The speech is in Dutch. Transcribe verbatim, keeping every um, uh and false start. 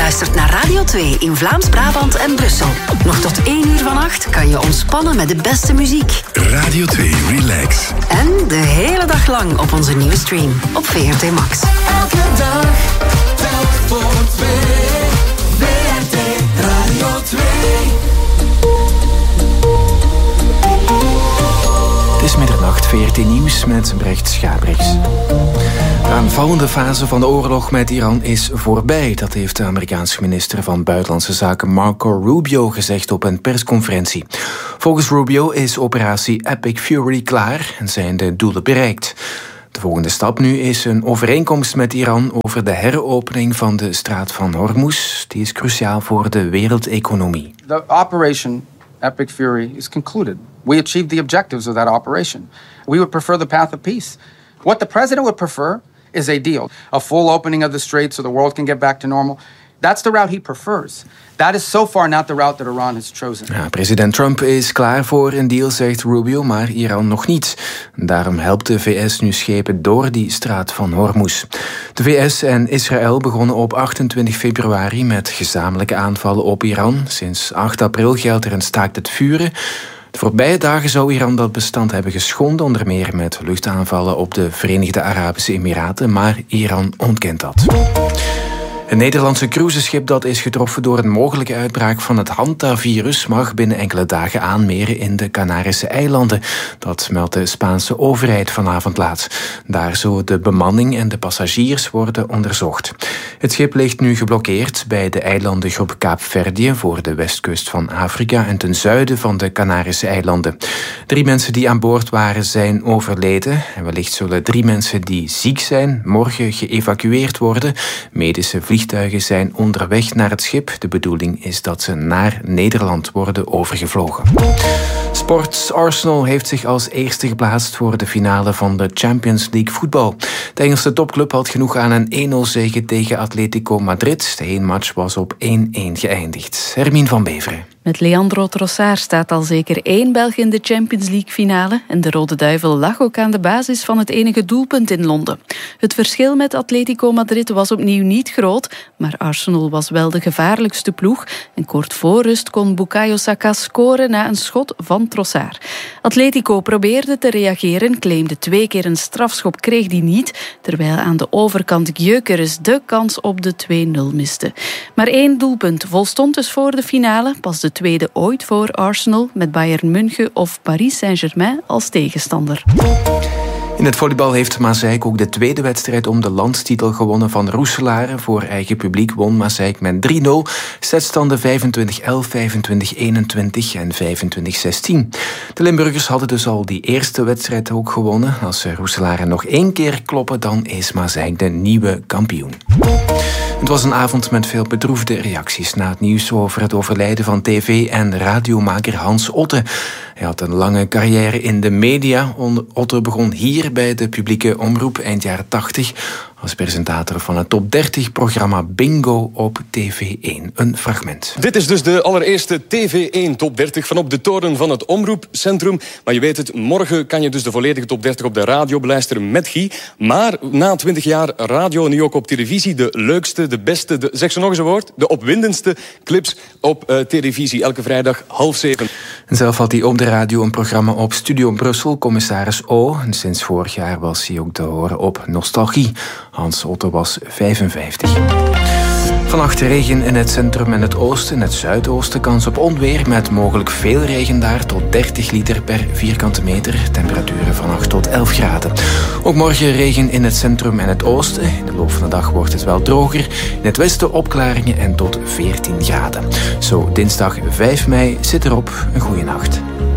luistert naar Radio twee in Vlaams-Brabant en Brussel. Nog tot één uur vannacht kan je ontspannen met de beste muziek. Radio twee Relax. En de hele dag lang op onze nieuwe stream op V R T Max. Elke dag, telk voor twee. V R T Radio twee. Het is middernacht, V R T Nieuws met Brecht Schabriks. De aanvallende fase van de oorlog met Iran is voorbij. Dat heeft de Amerikaanse minister van Buitenlandse Zaken Marco Rubio gezegd op een persconferentie. Volgens Rubio is operatie Epic Fury klaar en zijn de doelen bereikt. De volgende stap nu is een overeenkomst met Iran over de heropening van de straat van Hormuz. Die is cruciaal voor de wereldeconomie. The operation Epic Fury is concluded. We achieved the objectives of that operation. We would prefer the path of peace. What the president would prefer is a deal. A full opening of the strait so the world can get back to normal. That's the route he prefers. That is so far not the route that Iran has chosen. Ja, president Trump is klaar voor een deal, zegt Rubio, maar Iran nog niet. Daarom helpt de V S nu schepen door die straat van Hormuz. De V S en Israël begonnen op achtentwintig februari met gezamenlijke aanvallen op Iran. Sinds acht april geldt er een staakt het vuren. De voorbije dagen zou Iran dat bestand hebben geschonden, onder meer met luchtaanvallen op de Verenigde Arabische Emiraten, maar Iran ontkent dat. Een Nederlandse cruiseschip dat is getroffen door een mogelijke uitbraak van het Hanta-virus mag binnen enkele dagen aanmeren in de Canarische eilanden. Dat meldt de Spaanse overheid vanavond laat. Daar zullen de bemanning en de passagiers worden onderzocht. Het schip ligt nu geblokkeerd bij de eilandengroep Kaapverdië voor de westkust van Afrika en ten zuiden van de Canarische eilanden. Drie mensen die aan boord waren zijn overleden en wellicht zullen drie mensen die ziek zijn morgen geëvacueerd worden. Medische vliegtuigen zijn onderweg naar het schip. De bedoeling is dat ze naar Nederland worden overgevlogen. Sport. Arsenal heeft zich als eerste geplaatst voor de finale van de Champions League voetbal. De Engelse topclub had genoeg aan een één nul zege tegen Atletico Madrid. De heenmatch was op één-één geëindigd. Hermine van Beveren. Met Leandro Trossard staat al zeker één Belg in de Champions League finale en de Rode Duivel lag ook aan de basis van het enige doelpunt in Londen. Het verschil met Atletico Madrid was opnieuw niet groot, maar Arsenal was wel de gevaarlijkste ploeg en kort voor rust kon Bukayo Saka scoren na een schot van Trossard. Atletico probeerde te reageren, claimde twee keer een strafschop, kreeg die niet, terwijl aan de overkant Gyökeres de kans op de twee nul miste. Maar één doelpunt volstond dus voor de finale, pas de tweede ooit voor Arsenal met Bayern München of Paris Saint-Germain als tegenstander. In het volleybal heeft Maaseik ook de tweede wedstrijd om de landstitel gewonnen van Roeselare. Voor eigen publiek won Maaseik met drie nul. Setstanden vijfentwintig elf, vijfentwintig eenentwintig en vijfentwintig zestien. De Limburgers hadden dus al die eerste wedstrijd ook gewonnen. Als ze Roeselare nog één keer kloppen, dan is Maaseik de nieuwe kampioen. Het was een avond met veel bedroefde reacties na het nieuws over het overlijden van tv- en radiomaker Hans Otte. Hij had een lange carrière in de media. Otte begon hier bij de publieke omroep eind jaren tachtig als presentator van het top dertig-programma Bingo op T V één. Een fragment. Dit is dus de allereerste T V één top dertig van op de toren van het Omroepcentrum. Maar je weet het, morgen kan je dus de volledige top dertig op de radio beluisteren met Guy. Maar na twintig jaar radio, nu ook op televisie, de leukste, de beste, de, zeg ze nog eens een woord, de opwindendste clips op uh, televisie. Elke vrijdag half zeven. En zelf had hij op de radio een programma op Studio Brussel, Commissaris O. En sinds vorig jaar was hij ook te horen op Nostalgie. Hans Otte was vijfenvijftig. Vannacht regen in het centrum en het oosten. In het zuidoosten kans op onweer met mogelijk veel regen daar tot dertig liter per vierkante meter. Temperaturen van acht tot elf graden. Ook morgen regen in het centrum en het oosten. In de loop van de dag wordt het wel droger. In het westen opklaringen en tot veertien graden. Zo dinsdag vijf mei zit erop. Een goeie nacht.